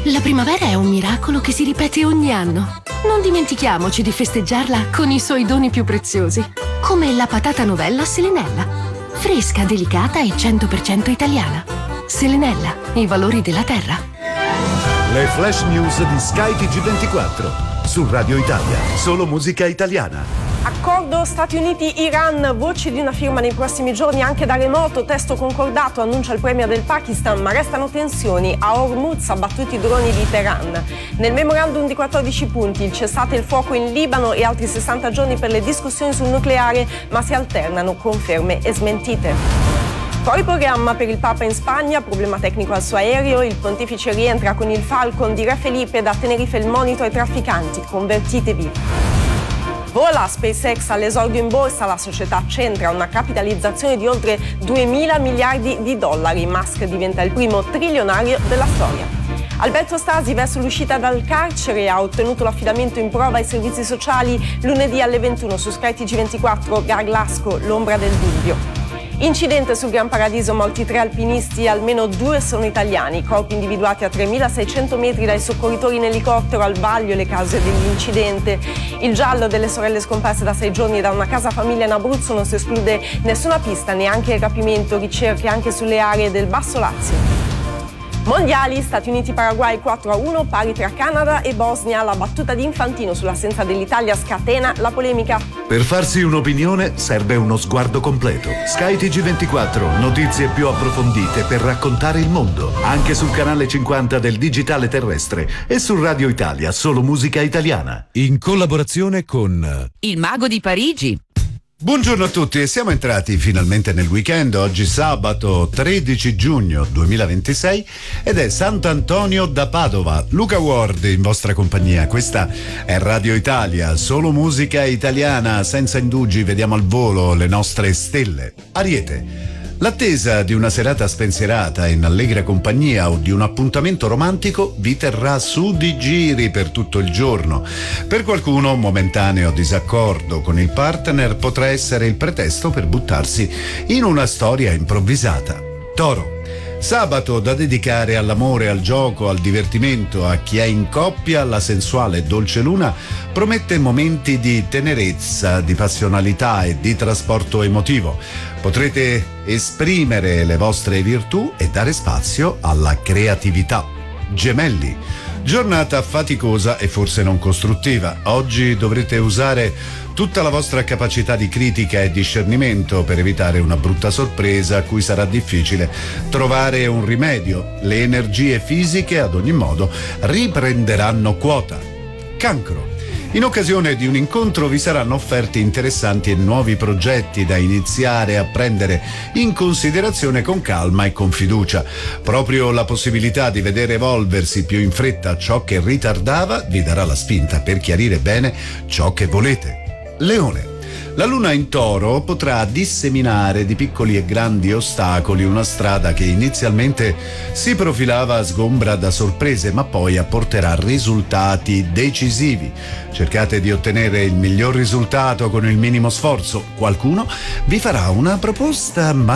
La primavera è un miracolo che si ripete ogni anno. Non dimentichiamoci di festeggiarla con i suoi doni più preziosi, come la patata novella Selenella. Fresca, delicata e 100% italiana. Selenella, i valori della terra. Le flash news di Sky TG24 su Radio Italia, solo musica italiana. Accordo Stati Uniti-Iran, voci di una firma nei prossimi giorni anche da remoto, testo concordato, annuncia il premier del Pakistan, ma restano tensioni. A Hormuz abbattuti i droni di Teheran. Nel memorandum di 14 punti, il cessate il fuoco in Libano e altri 60 giorni per le discussioni sul nucleare, ma si alternano conferme e smentite. Fuori programma per il Papa in Spagna, problema tecnico al suo aereo, il pontefice rientra con il Falcon di Re Felipe da Tenerife il monito ai trafficanti, convertitevi. Vola SpaceX all'esordio in borsa, la società centra una capitalizzazione di oltre 2.000 miliardi di dollari. Musk diventa il primo trilionario della storia. Alberto Stasi verso l'uscita dal carcere ha ottenuto l'affidamento in prova ai servizi sociali lunedì alle 21 su Sky TG24, Garlasco, l'ombra del dubbio. Incidente sul Gran Paradiso, morti 3 alpinisti, almeno 2 sono italiani, corpi individuati a 3.600 metri dai soccorritori in elicottero, al vaglio le cause dell'incidente. Il giallo delle sorelle scomparse da 6 giorni da una casa famiglia in Abruzzo, non si esclude nessuna pista, neanche il rapimento, ricerche anche sulle aree del Basso Lazio. Mondiali, Stati Uniti-Paraguay 4-1, pari tra Canada e Bosnia. La battuta di Infantino sull'assenza dell'Italia scatena la polemica. Per farsi un'opinione serve uno sguardo completo. Sky TG24, notizie più approfondite per raccontare il mondo. Anche sul canale 50 del digitale terrestre e su Radio Italia, solo musica italiana. In collaborazione con Il Mago di Parigi. Buongiorno a tutti e siamo entrati finalmente nel weekend, oggi sabato 13 giugno 2026 ed è Sant'Antonio da Padova. Luca Ward in vostra compagnia, questa è Radio Italia, solo musica italiana, senza indugi, vediamo al volo le nostre stelle. Ariete. L'attesa di una serata spensierata in allegra compagnia o di un appuntamento romantico vi terrà su di giri per tutto il giorno. Per qualcuno un momentaneo disaccordo con il partner potrà essere il pretesto per buttarsi in una storia improvvisata. Toro. Sabato da dedicare all'amore, al gioco, al divertimento. A chi è in coppia, la sensuale e dolce luna promette momenti di tenerezza, di passionalità e di trasporto emotivo. Potrete esprimere le vostre virtù e dare spazio alla creatività. Gemelli. Giornata faticosa e forse non costruttiva. Oggi dovrete usare tutta la vostra capacità di critica e discernimento per evitare una brutta sorpresa a cui sarà difficile trovare un rimedio. Le energie fisiche ad ogni modo riprenderanno quota. Cancro. In occasione di un incontro vi saranno offerti interessanti e nuovi progetti da iniziare a prendere in considerazione con calma e con fiducia. Proprio la possibilità di vedere evolversi più in fretta ciò che ritardava vi darà la spinta per chiarire bene ciò che volete. Leone. La luna in Toro potrà disseminare di piccoli e grandi ostacoli una strada che inizialmente si profilava sgombra da sorprese, ma poi apporterà risultati decisivi. Cercate di ottenere il miglior risultato con il minimo sforzo. Qualcuno vi farà una proposta